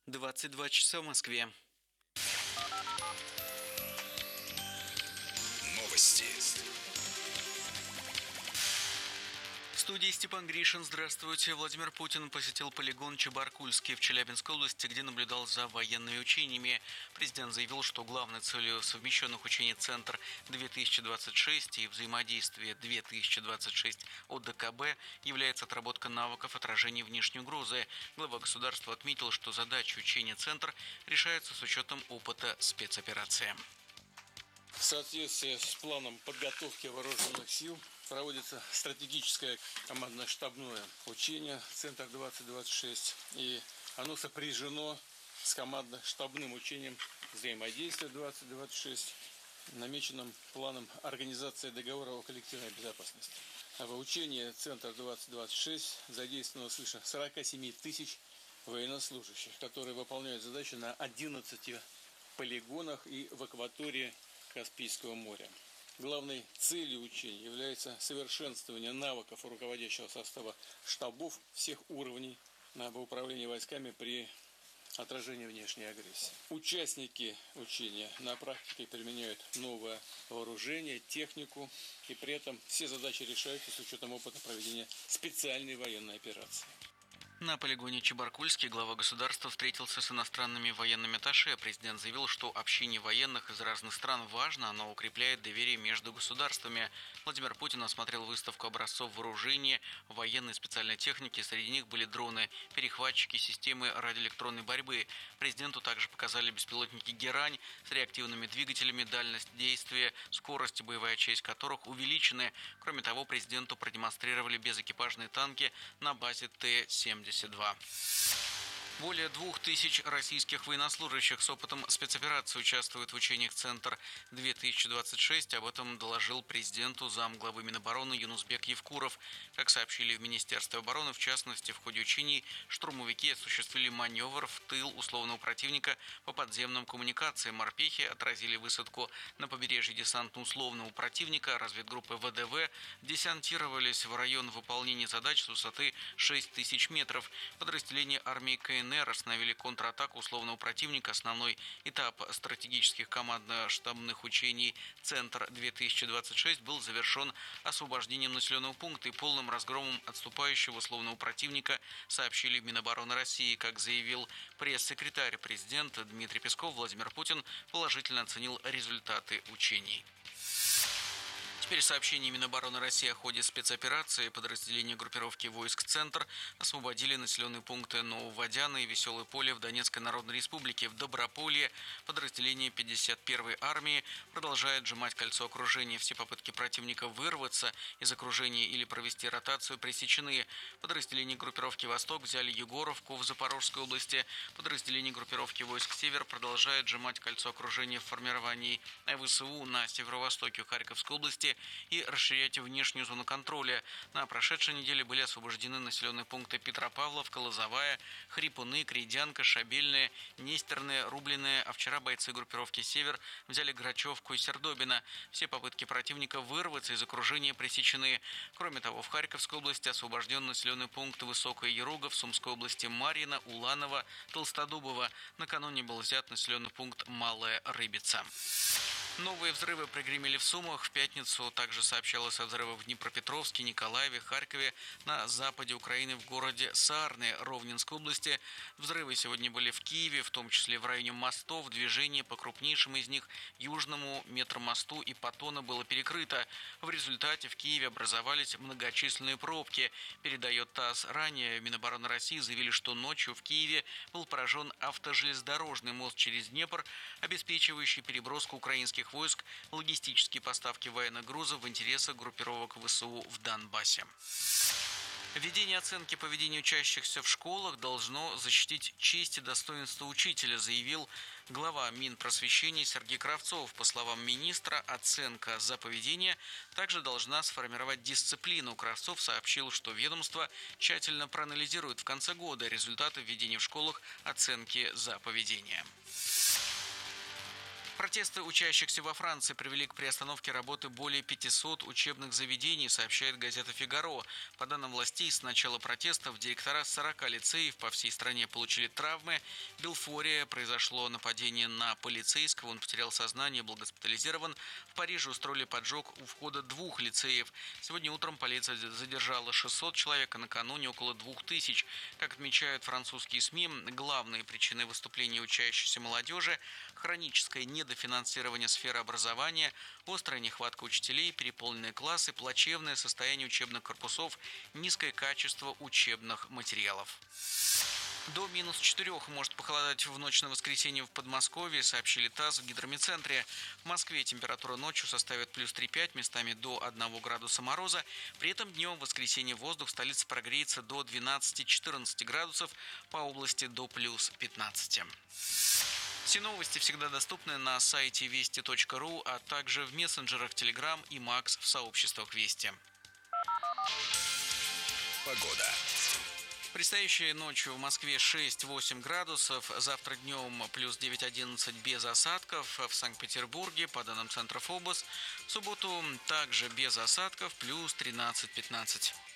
22 часа в Москве. Новости. В студии Степан Гришин. Здравствуйте. Владимир Путин посетил полигон Чебаркульский в Челябинской области, где наблюдал за военными учениями. Президент заявил, что главной целью совмещенных учений «Центр-2026» и взаимодействие 2026 ОДКБ является отработка навыков отражения внешней угрозы. Глава государства отметил, что задачи учения «Центр» решаются с учетом опыта спецоперации. В соответствии с планом подготовки вооруженных сил проводится стратегическое командно-штабное учение «Центр-2026», и оно сопряжено с командно-штабным учением взаимодействия 2026, намеченным планом организации договора о коллективной безопасности. В учении «Центр-2026» задействовано свыше 47 тысяч военнослужащих, которые выполняют задачи на 11 полигонах и в акватории Каспийского моря. Главной целью учений является совершенствование навыков руководящего состава штабов всех уровней в управлении войсками при отражении внешней агрессии. Участники учения на практике применяют новое вооружение, технику, и при этом все задачи решаются с учетом опыта проведения специальной военной операции. На полигоне Чебаркульский глава государства встретился с иностранными военными атташе. Президент заявил, что общение военных из разных стран важно, оно укрепляет доверие между государствами. Владимир Путин осмотрел выставку образцов вооружения, военной и специальной техники. Среди них были дроны, перехватчики, системы радиоэлектронной борьбы. Президенту также показали беспилотники «Герань» с реактивными двигателями, дальность действия, скорость и боевая часть которых увеличены. Кроме того, президенту продемонстрировали безэкипажные танки на базе Т-72. Более 2000 российских военнослужащих с опытом спецоперации участвуют в учениях «Центр-2026». Об этом доложил президенту замглавы Минобороны Юнусбек Евкуров. Как сообщили в Министерстве обороны, в частности, в ходе учений штурмовики осуществили маневр в тыл условного противника по подземным коммуникациям. Морпехи отразили высадку на побережье десантно-условного противника. Разведгруппы ВДВ десантировались в район выполнения задач с высоты 6000 метров. Подразделения армии КНР остановили контратаку условного противника. Основной этап стратегических командно-штабных учений «Центр-2026» был завершен освобождением населенного пункта и полным разгромом отступающего условного противника, сообщили в Минобороны России. Как заявил пресс-секретарь президента Дмитрий Песков, Владимир Путин положительно оценил результаты учений. Теперь сообщение Минобороны России о ходе спецоперации. Подразделения группировки войск «Центр» освободили населенные пункты Нововодяна и Веселое поле в Донецкой Народной Республике. В Доброполье подразделение 51-й армии продолжает сжимать кольцо окружения. Все попытки противника вырваться из окружения или провести ротацию пресечены. Подразделения группировки «Восток» взяли Егоровку в Запорожской области. Подразделение группировки войск «Север» продолжает сжимать кольцо окружения в формировании ВСУ на северо-востоке Харьковской области и расширять внешнюю зону контроля. На прошедшей неделе были освобождены населенные пункты Петропавловка, Лозовая, Хрипуны, Крейдянка, Шабельная, Нестерная, Рубленная, а вчера бойцы группировки «Север» взяли Грачевку и Сердобино. Все попытки противника вырваться из окружения пресечены. Кроме того, в Харьковской области освобожден населенный пункт Высокая Яруга, в Сумской области Марьино, Уланово, Толстодубово. Накануне был взят населенный пункт Малая Рыбица. Новые взрывы прогремели в Сумах. В пятницу также сообщалось о взрывах в Днепропетровске, Николаеве, Харькове, на западе Украины в городе Сарны Ровненской области. Взрывы сегодня были в Киеве, в том числе в районе мостов. Движение по крупнейшим из них, Южному метромосту и Патона, было перекрыто. В результате в Киеве образовались многочисленные пробки, передает ТАСС. Ранее Минобороны России заявили, что ночью в Киеве был поражен автожелезнодорожный мост через Днепр, обеспечивающий переброску украинских войск, логистические поставки военных грузов в интересах группировок ВСУ в Донбассе. Введение оценки поведения учащихся в школах должно защитить честь и достоинство учителя, заявил глава Минпросвещения Сергей Кравцов. По словам министра, оценка за поведение также должна сформировать дисциплину. Кравцов сообщил, что ведомство тщательно проанализирует в конце года результаты введения в школах оценки за поведение. Протесты учащихся во Франции привели к приостановке работы более 500 учебных заведений, сообщает газета «Фигаро». По данным властей, с начала протестов директора 40 лицеев по всей стране получили травмы. В Белфоре произошло нападение на полицейского, он потерял сознание, был госпитализирован. В Париже устроили поджог у входа 2 лицеев. Сегодня утром полиция задержала 600 человек, а накануне около 2000. Как отмечают французские СМИ, главные причины выступления учащейся молодежи – хроническое недофинансирование сферы образования, острая нехватка учителей, переполненные классы, плачевное состояние учебных корпусов, низкое качество учебных материалов. До -4 может похолодать в ночь на воскресенье в Подмосковье, сообщили ТАСС в гидрометцентре. В Москве температура ночью составит +3,5, местами до 1 градуса мороза. При этом днем в воскресенье воздух в столице прогреется до 12-14 градусов, по области до +15. Все новости всегда доступны на сайте вести.ру, а также в мессенджерах Telegram и Макс в сообществах Вести. Погода. Предстоящей ночью в Москве 6-8 градусов, завтра днем +9-11 без осадков, в Санкт-Петербурге, по данным центра ФОБОС, в субботу также без осадков, +13-15.